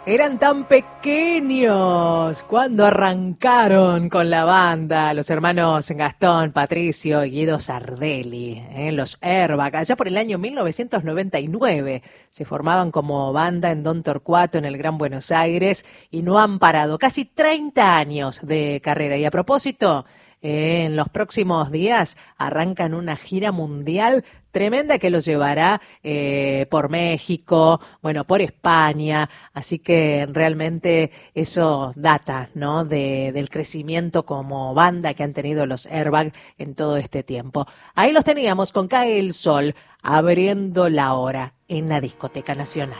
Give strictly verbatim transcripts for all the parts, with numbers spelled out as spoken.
Eran tan pequeños cuando arrancaron con la banda los hermanos Gastón, Patricio y Guido Sardelli, ¿eh? Los Airbag, allá por el año mil novecientos noventa y nueve. Se formaban como banda en Don Torcuato, en el Gran Buenos Aires, y no han parado. Casi treinta años de carrera. Y a propósito, eh, en los próximos días arrancan una gira mundial tremenda que los llevará eh, por México, bueno, por España, así que realmente eso data, ¿no?, de, del crecimiento como banda que han tenido los Airbag en todo este tiempo. Ahí los teníamos con Cae el Sol, abriendo la hora en la Discoteca Nacional.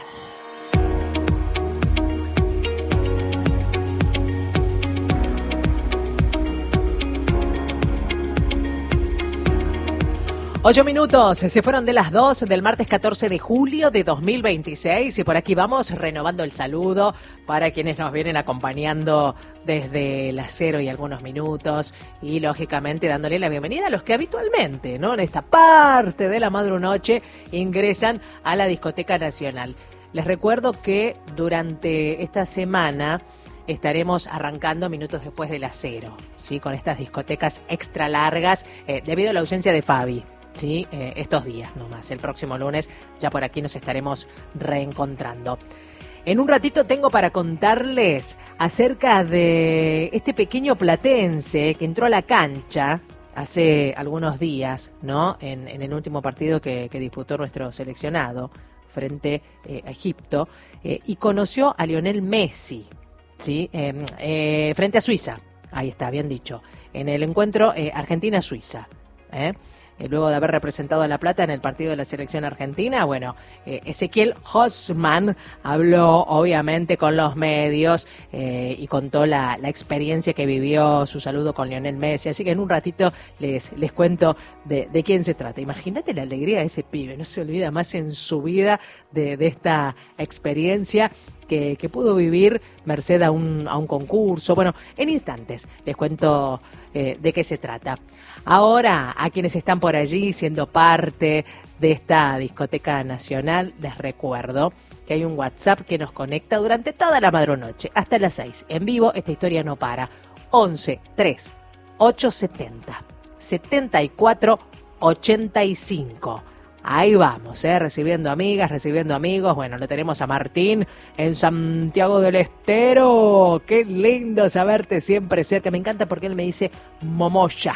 Ocho minutos, se fueron de las dos del martes catorce de julio de dos mil veintiséis y por aquí vamos renovando el saludo para quienes nos vienen acompañando desde las cero y algunos minutos y lógicamente dándole la bienvenida a los que habitualmente, ¿no?, en esta parte de la madrunoche ingresan a la Discoteca Nacional. Les recuerdo que durante esta semana estaremos arrancando minutos después de las cero, ¿sí?, con estas discotecas extra largas eh, debido a la ausencia de Fabi. Sí, eh, estos días nomás. El próximo lunes ya por aquí nos estaremos reencontrando. En un ratito tengo para contarles acerca de este pequeño platense que entró a la cancha hace algunos días, ¿no?, en, en el último partido que, que disputó nuestro seleccionado frente eh, a Egipto, eh, y conoció a Lionel Messi, ¿sí?, eh, eh, frente a Suiza. Ahí está, bien dicho. En el encuentro eh, Argentina-Suiza, ¿eh? Luego de haber representado a La Plata en el partido de la selección argentina, bueno, eh, Ezequiel Hosman habló obviamente con los medios eh, y contó la, la experiencia que vivió, su saludo con Lionel Messi, así que en un ratito les, les cuento de, de quién se trata. Imagínate la alegría de ese pibe, no se olvida más en su vida de, de esta experiencia que, que pudo vivir merced a un, a un concurso. Bueno, en instantes les cuento eh, de qué se trata. Ahora, a quienes están por allí siendo parte de esta Discoteca Nacional, les recuerdo que hay un WhatsApp que nos conecta durante toda la madrunoche, hasta las seis. En vivo, esta historia no para. once tres ochocientos setenta setenta y cuatro ochenta y cinco. Ahí vamos, ¿eh? Recibiendo amigas, recibiendo amigos. Bueno, lo tenemos a Martín en Santiago del Estero. Qué lindo saberte siempre cerca. Me encanta porque él me dice Momoya.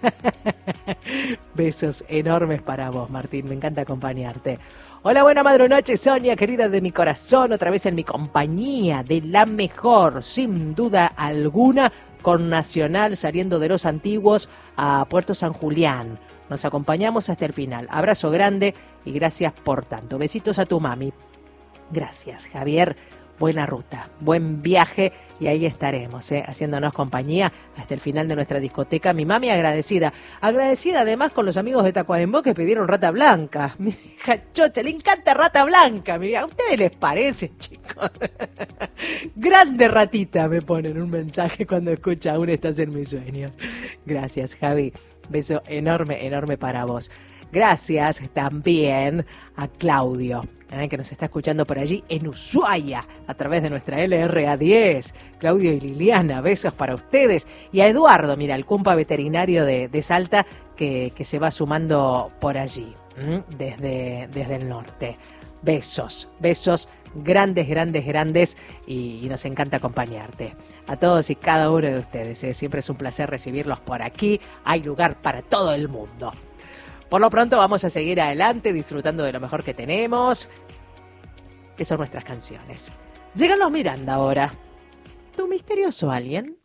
Besos enormes para vos, Martín, me encanta acompañarte. Hola, buena madrunoche, Sonia, querida de mi corazón, otra vez en mi compañía, de la mejor, sin duda alguna, con Nacional saliendo de Los Antiguos a Puerto San Julián. Nos acompañamos hasta el final. Abrazo grande y gracias por tanto. Besitos a tu mami. Gracias, Javier. Buena ruta, buen viaje y ahí estaremos, ¿eh?, haciéndonos compañía hasta el final de nuestra discoteca. Mi mami agradecida, agradecida además con los amigos de Tacuarembó que pidieron Rata Blanca. Mi hija Chocha, le encanta Rata Blanca. Mi, ¿a ustedes les parece, chicos? Grande ratita, me ponen un mensaje cuando escucha Aún estás en mis sueños. Gracias, Javi. Beso enorme, enorme para vos. Gracias también a Claudio, ¿eh?, que nos está escuchando por allí en Ushuaia a través de nuestra L R A diez. Claudio y Liliana, besos para ustedes. Y a Eduardo, mira, el compa veterinario de, de Salta que, que se va sumando por allí, ¿eh?, desde, desde el norte. Besos, besos grandes, grandes, grandes y, y nos encanta acompañarte. A todos y cada uno de ustedes, ¿eh? Siempre es un placer recibirlos por aquí. Hay lugar para todo el mundo. Por lo pronto vamos a seguir adelante disfrutando de lo mejor que tenemos, que son nuestras canciones. Llegan los Miranda ahora. ¿Tu misterioso alguien?